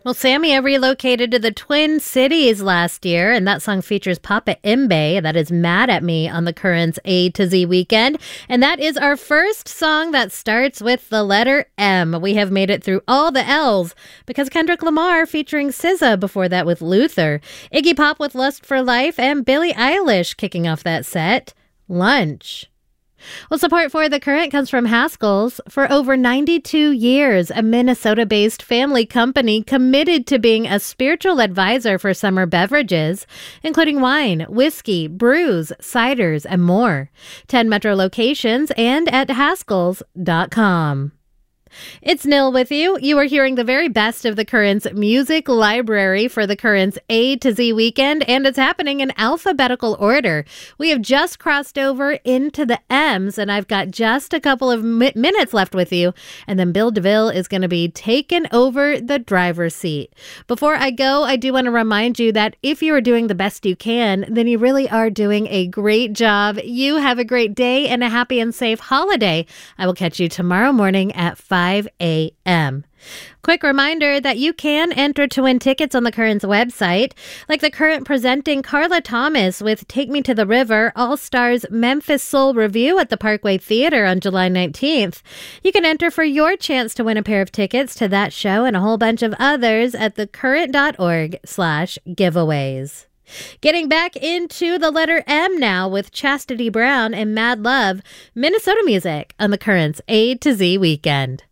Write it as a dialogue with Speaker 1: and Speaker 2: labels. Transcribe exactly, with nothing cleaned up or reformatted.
Speaker 1: Well, Samia relocated to the Twin Cities last year, and that song features Papa Imbe, that is Mad at Me, on the Currents A to Z weekend. And that is our first song that starts with the letter M. We have made it through all the L's because Kendrick Lamar featuring S Z A before that with Luther, Iggy Pop with Lust for Life, and Billie Eilish kicking off that set, Lunch. Well, support for The Current comes from Haskell's. For over ninety-two years, a Minnesota-based family company committed to being a spiritual advisor for summer beverages, including wine, whiskey, brews, ciders, and more. ten Metro locations and at Haskells dot com. It's Nil with you. You are hearing the very best of the Currents music library for the Currents A to Z weekend, and it's happening in alphabetical order. We have just crossed over into the M's, and I've got just a couple of mi- minutes left with you, and then Bill DeVille is going to be taking over the driver's seat. Before I go, I do want to remind you that if you are doing the best you can, then you really are doing a great job. You have a great day and a happy and safe holiday. I will catch you tomorrow morning at five a.m. Quick reminder that you can enter to win tickets on the Currents website, like the Current presenting Carla Thomas with Take Me to the River, All-Stars Memphis Soul Review at the Parkway Theater on July nineteenth. You can enter for your chance to win a pair of tickets to that show and a whole bunch of others at thecurrent.org slash giveaways. Getting back into the letter M now with Chastity Brown and Mad Love, Minnesota music on the Currents A to Z weekend.